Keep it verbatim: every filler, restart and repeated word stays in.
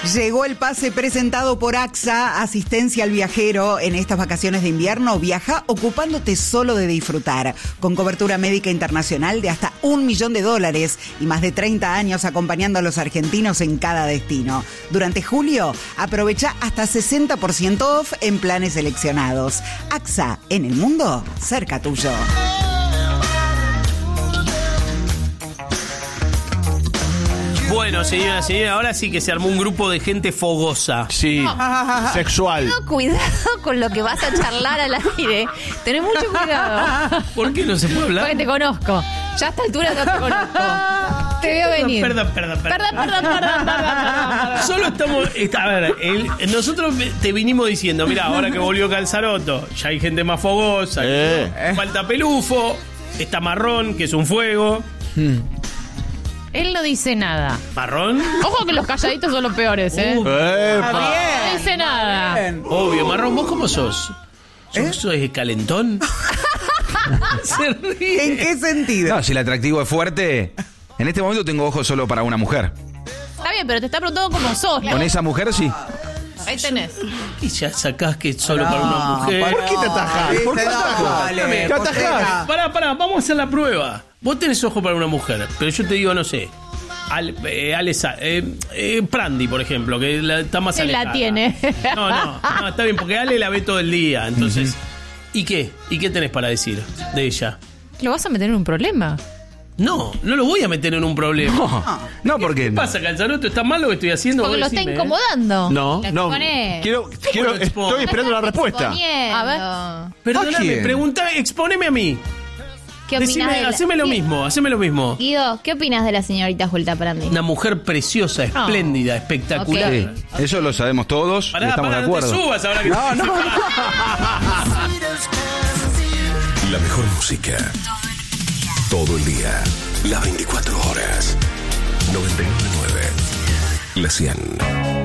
Llegó el pase presentado por A X A, asistencia al viajero en estas vacaciones de invierno. Viaja ocupándote solo de disfrutar, con cobertura médica internacional de hasta un millón de dólares y más de treinta años acompañando a los argentinos en cada destino. Durante julio, aprovecha hasta sesenta por ciento off en planes seleccionados. A X A, en el mundo, cerca tuyo. Bueno, señora, señora, ahora sí que se armó un grupo de gente fogosa. Sí, no. Sexual. No, cuidado con lo que vas a charlar al aire. Tenés mucho cuidado. ¿Por qué no se puede hablar? Porque te conozco. Ya a esta altura no te conozco. Te veo venir. Perdón, perdón, perdón. Perdón, perdón, perdón, perdón. Solo estamos... está, a ver, el, nosotros te vinimos diciendo, mirá, ahora que volvió Calzaroto, ya hay gente más fogosa. Eh. Falta Pelufo, está Marrón, que es un fuego. Hmm. Él no dice nada. ¿Marrón? Ojo que los calladitos son los peores, ¿eh? Uh, Epa. No dice nada. Bien. Obvio, Marrón, ¿vos cómo sos? ¿Eh? ¿Sos ¿Eh? calentón? Se ríe. ¿En qué sentido? No, si el atractivo es fuerte, en este momento tengo ojos solo para una mujer. Está bien, pero te está preguntando cómo sos. Con esa mujer sí. Ahí tenés. Y ya sacás que es solo No, para una mujer. ¿Por qué te atajás? ¿Por qué te atajás? Dale, ¿Te atajás? Pará, pará, vamos a hacer la prueba. Vos tenés ojo para una mujer, pero yo te digo, no sé. Al, eh, Ale, eh, eh, Prandi, por ejemplo, que la, está más Él la alejada. tiene. No, no, no, está bien, porque Ale la ve todo el día. Entonces, uh-huh. ¿Y qué? ¿Y qué tenés para decir de ella? ¿Lo vas a meter en un problema? No, no lo voy a meter en un problema. No, no porque ¿Qué no. pasa, Calzaroto? ¿Está mal lo que estoy haciendo? Porque Vos lo está decime, incomodando. No, Lo no. exponés. Quiero, quiero, lo expongo? estoy esperando la respuesta. A ver. ¿eh? Perdóname, ¿A quién? preguntame, exponeme a mí. ¿Qué opinás Decime, de la... haceme lo ¿Qué- mismo, haceme lo mismo. Guido, ¿qué opinas de la señorita Julta Prandi? Una mujer preciosa, espléndida, espectacular. Ok. Sí, eso lo sabemos todos, Pará, estamos pará, de no te acuerdo. subas ahora que No, te- no. La mejor música. Todo el día. Las veinticuatro horas. noventa y nueve punto nueve. La cien.